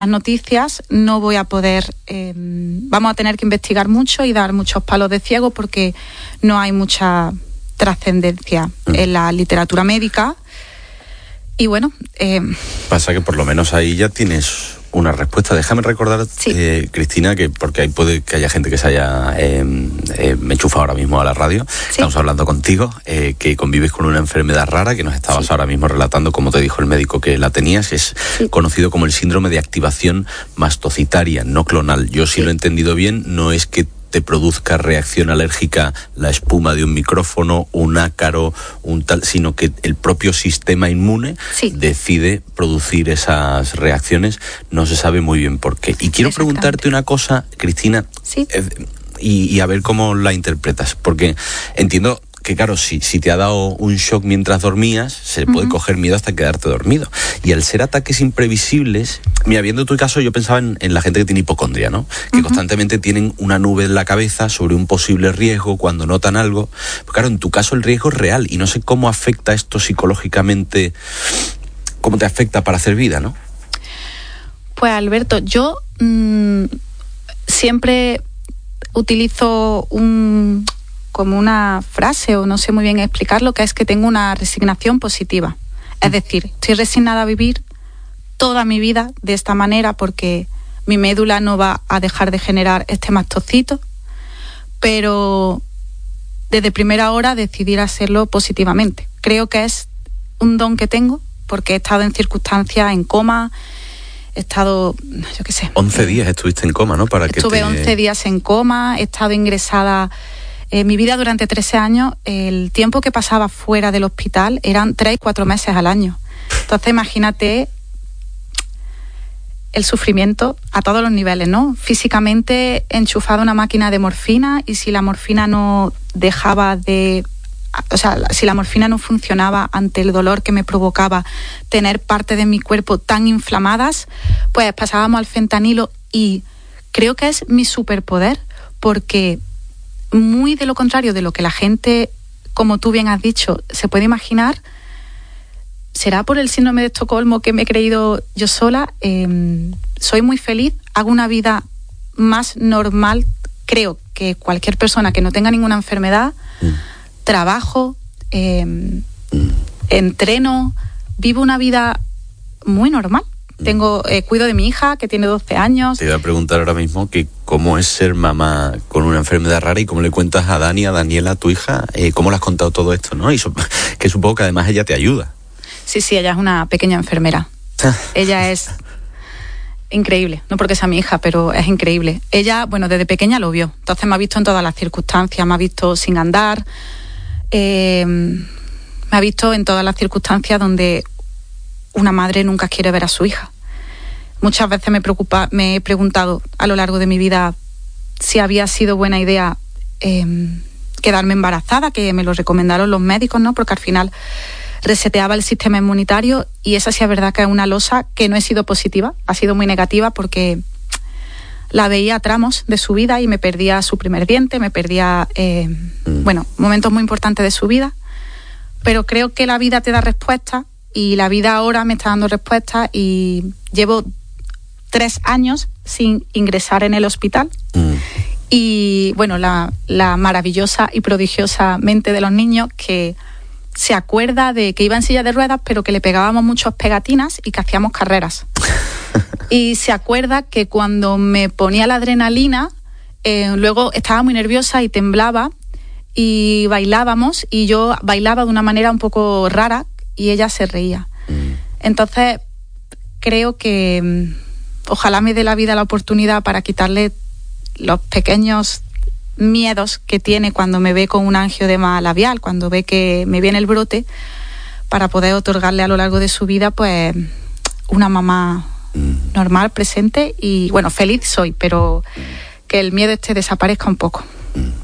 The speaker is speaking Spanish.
las noticias no voy a poder, vamos a tener que investigar mucho y dar muchos palos de ciego porque no hay mucha trascendencia en la literatura médica. Y bueno... Pasa que por lo menos ahí ya tienes una respuesta. Déjame recordar, sí. Cristina, que porque ahí puede que haya gente que se haya me enchufa ahora mismo a la radio. Sí. Estamos hablando contigo, que convives con una enfermedad rara que nos estabas ahora mismo relatando, como te dijo el médico que la tenías. Es conocido como el síndrome de activación mastocitaria, no clonal. Yo si lo he entendido bien, no es que te produzca reacción alérgica la espuma de un micrófono, un ácaro, un tal, sino que el propio sistema inmune decide producir esas reacciones. No se sabe muy bien por qué. Y quiero preguntarte una cosa, Cristina, y a ver cómo la interpretas, porque entiendo que claro, si te ha dado un shock mientras dormías, se puede coger miedo hasta quedarte dormido. Y al ser ataques imprevisibles, mira, viendo tu caso, yo pensaba en la gente que tiene hipocondria, ¿no? Que constantemente tienen una nube en la cabeza sobre un posible riesgo cuando notan algo. Pero claro, en tu caso el riesgo es real y no sé cómo afecta esto psicológicamente, cómo te afecta para hacer vida, ¿no? Pues Alberto, yo siempre utilizo como una frase, o no sé muy bien explicarlo, que es que tengo una resignación positiva. Es decir, estoy resignada a vivir toda mi vida de esta manera porque mi médula no va a dejar de generar este mastocito, pero desde primera hora decidir hacerlo positivamente. Creo que es un don que tengo porque he estado en circunstancias en coma, he estado, yo qué sé... 11 días estuviste en coma, ¿no? Estuve 11 días en coma, he estado ingresada... mi vida durante 13 años, el tiempo que pasaba fuera del hospital eran 3-4 meses al año. Entonces imagínate el sufrimiento a todos los niveles, ¿no? Físicamente enchufada a una máquina de morfina y si la morfina no dejaba de... O sea, si la morfina no funcionaba ante el dolor que me provocaba tener partes de mi cuerpo tan inflamadas, pues pasábamos al fentanilo y creo que es mi superpoder porque... muy de lo contrario de lo que la gente, como tú bien has dicho, se puede imaginar, será por el síndrome de Estocolmo que me he creído yo sola. Soy muy feliz, hago una vida más normal, creo que cualquier persona que no tenga ninguna enfermedad, trabajo, entreno, vivo una vida muy normal. Cuido de mi hija, que tiene 12 años. Te iba a preguntar ahora mismo que cómo es ser mamá con una enfermedad rara y cómo le cuentas a Dani, a Daniela, tu hija, cómo le has contado todo esto, ¿no? Y que supongo que además ella te ayuda. Sí, ella es una pequeña enfermera. Ella es increíble, no porque sea mi hija, pero es increíble. Ella, bueno, desde pequeña lo vio, entonces me ha visto en todas las circunstancias, me ha visto sin andar, me ha visto en todas las circunstancias donde una madre nunca quiere ver a su hija. Muchas veces me he preguntado a lo largo de mi vida si había sido buena idea quedarme embarazada, que me lo recomendaron los médicos, ¿no? Porque al final reseteaba el sistema inmunitario y esa sí es verdad que es una losa que no he sido positiva, ha sido muy negativa porque la veía a tramos de su vida y me perdía su primer diente, me perdía, momentos muy importantes de su vida, pero creo que la vida te da respuestas. Y la vida ahora me está dando respuestas y llevo 3 años sin ingresar en el hospital. Y bueno, la maravillosa y prodigiosa mente de los niños que se acuerda de que iba en silla de ruedas, pero que le pegábamos muchas pegatinas y que hacíamos carreras. Y se acuerda que cuando me ponía la adrenalina, luego estaba muy nerviosa y temblaba y bailábamos y yo bailaba de una manera un poco rara, y ella se reía. Entonces, creo que ojalá me dé la vida la oportunidad para quitarle los pequeños miedos que tiene cuando me ve con un angiodema labial, cuando ve que me viene el brote, para poder otorgarle a lo largo de su vida, pues, una mamá normal, presente y, bueno, feliz soy, pero que el miedo desaparezca un poco.